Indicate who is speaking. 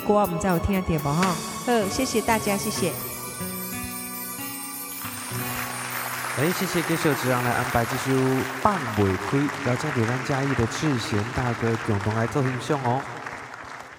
Speaker 1: 歌唔知有听到无哈？好，谢谢大家，谢谢。
Speaker 2: 谢谢给小志阳来安排这首《放袂开》，邀请到咱嘉义的志贤大哥共同来做欣赏哦。